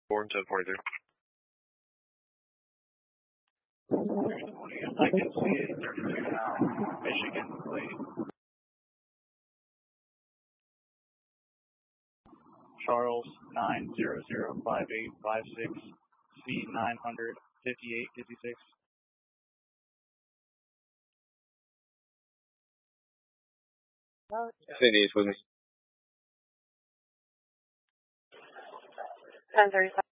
4 and 1043. I can see it 32 now. Michigan plate. Charles 9005856 C95856. Say these with me. 1037.